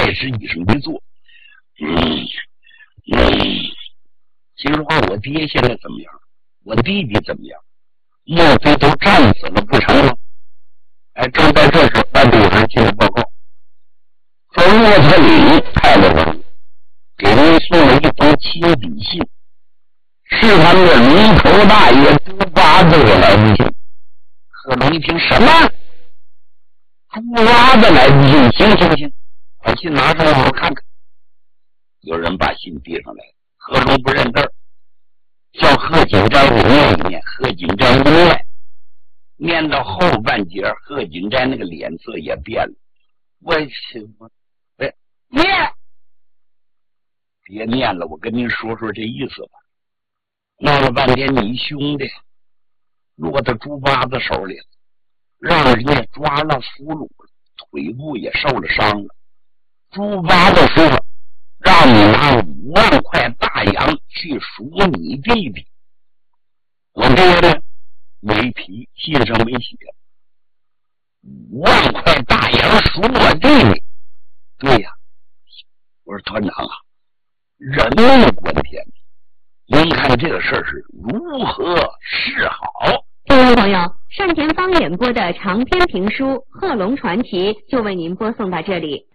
是一声没做。秦说话，我爹现在怎么样？我弟弟怎么样？莫非都战死了不成吗？哎，正在这时，班主任进来报告，说骆特里派了人给您送了一封亲笔信，是他们的龙头大爷猪八子给来的信。贺龙一听，什么？猪八子来的信？行，把信拿上来我看看。有人把信递上来，贺龙不认字儿，叫贺锦斋给念一念。贺锦斋念到后半截，贺锦斋那个脸色也变了。别念了，我跟您说说这意思吧。闹了半天，你兄弟落到猪八子手里了，让人家抓了俘虏了，腿部也受了伤了。猪八子说，让你拿5万块大洋去赎你弟弟。我这个呢没提，信上没写。5万块大洋赎我弟弟。对呀，我说团长啊，人命关天，您看这个事儿是如何是好？ 各位朋友，单田芳演播的长篇评书《贺龙传奇》就为您播送到这里。